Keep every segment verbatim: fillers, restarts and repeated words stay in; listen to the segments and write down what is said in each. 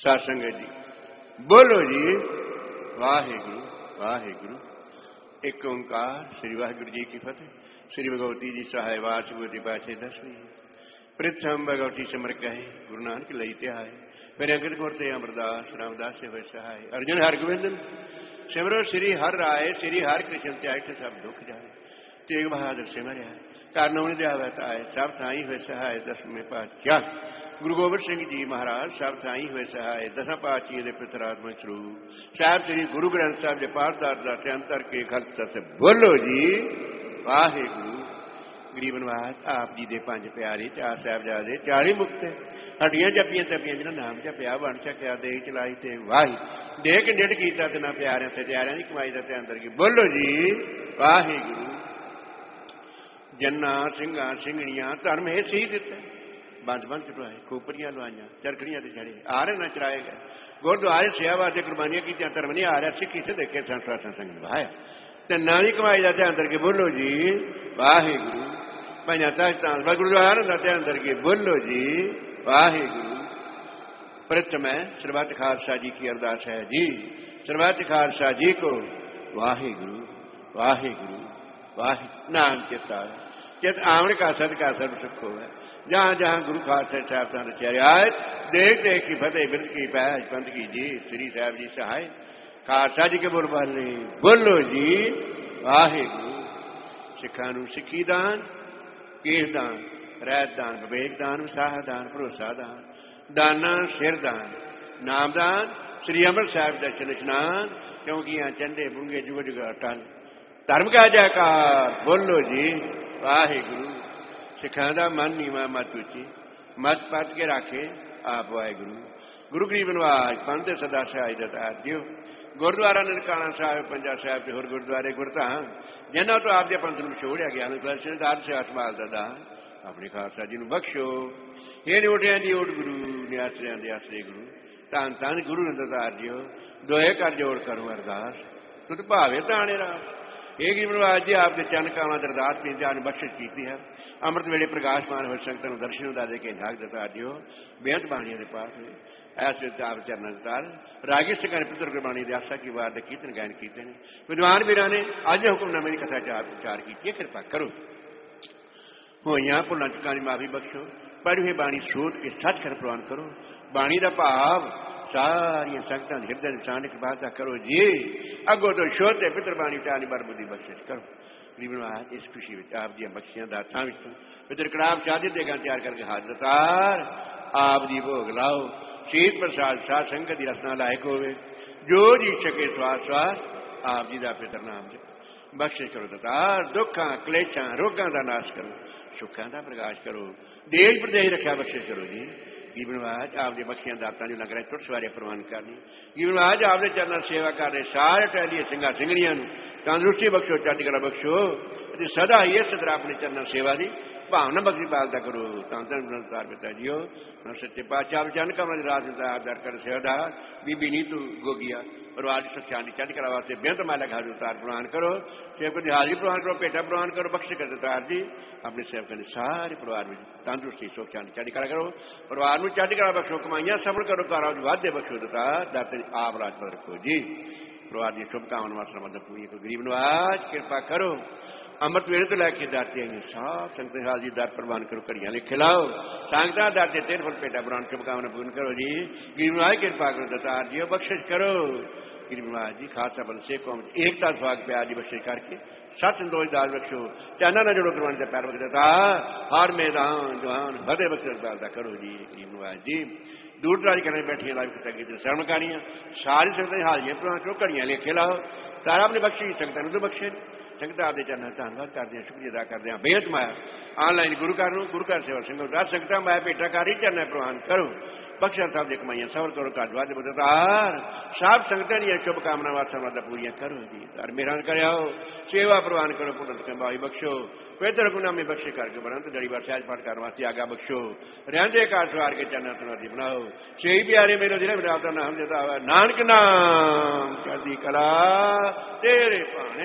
साध संगत जी बोलो जी वाहिगुरु वाहिगुरु। एक ओंकार श्री वाहिगुरु जी की फतेह। श्री भगवती जी सहाय वाच भगवती पाछे दसवीं प्रथम भगवती सिमर कहे गुरु नानक लई त्याय फिर अंगद कोरते अमरदास रामदास से वै सहाय अर्जुन हर गोविंद सिमरो श्री हर राय श्री हर कृष्ण त्याय सब दुख जाए तेग बहादुर सिमरिया कारण दयावत आए सब थाई हुए सहाय दसवें पातशाह गुरु गोबिंद सिंह जी महाराज सब थाई हुए सहाय दसा पातशाही के पितरात्मक स्वरूप साहब श्री गुरु ग्रंथ साहब के पाठदार का अंतर के खलता से बोलो जी वाहिगुरु। गरीब नवाज आप जी के पंज प्यारे चार साहबजादे चाली मुक्त हड्डियां जपियां तपियां जिन्हें नाम जपिया बन सकिया दे चलाई ते वाही दे के निड किया ते ना प्यारिया से प्यारिया की कमाई का अंदर की बोलो जी वाहिगुरु। जन्ना सिंगा सिंगड़ियां धर्म है सी दिता बंद बंद चुटवाए खोपरियां लवाइया चरखड़ियां से चढ़े आ रहे न चराए गए गुरुद्वारे सेवा वास्ते कुर्बानियां की धर्म नहीं आ रहा सिखी से देखे संसार संग निभाया तो नाली कमाई का ध्यान करके बोलो जी वाहिगुरु। भाइया तख्तान गुरुद्वारा का ध्यान करके बोलो जी वाहिगुरु। प्रथम है सरबत खालसा जी की अरदास है जी सरबत खालसा जी को वाहिगुरु वाहिगुरु वाहि नाम चिता चित आमण का सद का सर्व सुख हो है जहां जहां गुरु खालसा साहब रचारे आए देख देख की फतेह बिरद की पैज पंथ की जी श्री साहब जी सहाय खालसा जी के बोल वाले बोलो जी वाहिगुरु। सिखा सिखी दान केस दान रैत दान विवेक दान विसाह दान भरोसा दान दाना सिर दान नाम दान श्री अमृत साहब दर्शन स्नान क्योंकि यहाँ चंडे बुंगे जुग जुग अटल धर्म का जयकार बोलो जी वाहिगुरु। सिखा दा मन नीवा मत उची मत पत के राखे आप वाहिगुरु। गुरु गरीब नवाज पंथ सदा सहाय दता दियो गुरुद्वारा ननकाना साहब पंजा साहब होर गुरुद्वारे गुरधाम जिन्हों तो आपके पंथ में छोड़िया गया दर्शन दार सेवा संभाल दा अपने खालसा जी बख्शो ये ओटिया की ओट गुरु ने आसरिया के आसरे गुरु धन धन गुरु नंदतार जियो दोहे कर जोड़ करो अरदास तुत भावे ताने रास। एक गरीब जी आपके चरण कावां अरदास पींदियां बख्शिश की है अमृत वेले प्रकाशमान हो संगत दर्शन उदा के नाग दता दियो बेअंत बाणिया के पास ऐसे आप चरण दतार रागी सिखाने पुत्र गुरबाणी की आशा की वार कीर्तन गायन किए हैं विद्वान वीरां ने अज हुक्मनामे की कथा चार विचार की कृपा करो होइयां भुलां चुकां दी माफी बख्शो पढ़ी हुई बाणी स्रोत के सच कर प्रवान करो बाणी का भाव सारिया संगतां दे हिरदे निशान कृपा करो जी अगो तो शोते पितर बाणी चाली बार बुद्धि बख्शिश करो। गरीब नवाज इस खुशी में आप दी बख्शियां दातां विचों पितर कड़ाह चादी देगा तैयार करके हाजरतार आप दी भोग लाओ शीत प्रसाद साध संगत की रसना लायक होवे जो जी सके स्वास स्वास आप जी का पितर नाम बख्शिश करो दतार दुखा क्लेशा रोगों का नाश करो सुखों का प्रकाश करो देश प्रदेश रक्षा बख्शिश करो जी। गरीबनवाज आपके बख्शियां दातां जो लग रहे टुट सवारे प्रवान करनी गरीबनवाज आपके चरणों सेवा कर रहे सारे टहलिए सिंगा सिंगड़ियां तंदुरुस्ती बख्शो चढ़ती कला बख्शो सदा ही इस तरह अपने चरणों सेवा की भावना बख्शी पालता करो तन तन तार पिता जियो सच्चे पातशाह चरण कमल राज दर कर सेवादार बीबी नीतू गोगिया परिवार की सुख शांति चढ़ कला वास्ते बेहद माला हाजिर उतार प्रवान करो सेवक की हाजिरी प्रवान करो पेटा प्रवान करो बख्श कर उतार जी अपने सेवकों ने सारे परिवार में तंदुरुस्ती सुख शांति चढ़ कला करो परिवार में चढ़ कला बख्शो कमाइयां सफल करो कारों वादे बख्शो उतार दाते आप राजपद रखो जी परिवार की शुभकामना वासना मतलब पूरी को गरीब नवाज कृपा करो अमृत वेले तो लैके दाते सब संगत हाजी दर प्रवान करो घड़ियां लिख खिलाओ सांगता दाते तेरे फल पेटा प्रवान शुभकामना पूर्ण करो जी गरीब नवाज कृपा करो दतार जी बख्शिश करो गरीब नवाज जी खालसा बल से कौम एकता स्वाग प्यार जी बख्शिश करके सत संतोष दास बख्शो चाना न जोड़ो करवाने का पैर बख्शता हर मैदान जवान हृदय बख्श करो जी गरीब नवाज जी दूर दराज करने बैठी लाइव श्रवणकारियां सारी संगत हाजियां प्रवान करो घड़ियां लिखे लाओ सारा अपने बख्शी संगत तो बख्शे संगत आपके चरणों धन्यवाद करते हैं शुक्रिया अदा करते हैं बेहद माया ऑनलाइन गुरु घर गुरु घर सेवा संघ दस संगत माया भेटा कर ही चरण प्रवान करो बख्शा साहब की कमाइयां सफल करो धन्यवाद बदतार सब संगत दी शुभकामना वासना पूरी करो जी और मेरा करो सेवा प्रवान करो पुनः कंबाई बख्शो बेहतर गुनामी बख्शे करके बनंत जड़ी बार सहज पाठ करने वास्ते आगा बख्शो रहते कार सवार के चरण तनवादी बनाओ छे प्यारे मेरे जिले में आपका नाम देता हुआ नानक नाम चढ़ती कला तेरे भाने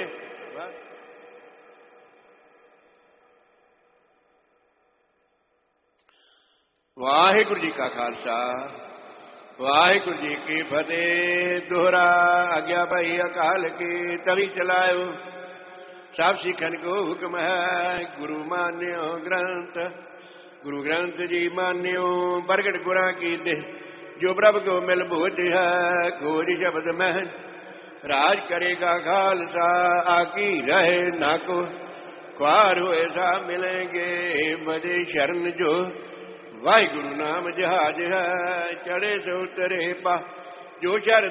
वाहिगुरु जी का खालसा ਵਾਹਿਗੁਰੂ ਜੀ ਕੀ ਫਤਿਹ। ਦੋਹਰਾ ਆਗਿਆ ਭਾਈ ਅਕਾਲ ਕੀ ਤਵੀ ਚਲਾਇਓ। ਸਭ ਸਿੱਖਨ ਕੋ ਹੁਕਮ ਹੈ ਗੁਰੂ ਮਾਨਿਓ ਗ੍ਰੰਥ। ਗੁਰੂ ਗ੍ਰੰਥ ਜੀ ਮਾਨਿਓ ਪ੍ਰਗਟ ਗੁਰਾਂ ਕੀ ਦੇ ਜੋ ਪ੍ਰਭ ਕੋ ਮਿਲ ਬੁੱਧ ਹੈ। ਖੋਜ ਸ਼ਬਦ ਮਹਿ ਰਾਜ ਕਰੇਗਾ ਖਾਲਸਾ ਆਕੀ ਰਹੇ ਨਾ ਕੋ ख्वार हुए सा मिलेंगे मजे शरण जो। वाहिगुरु नाम जहाज है चढ़े से उतरे पा जो शर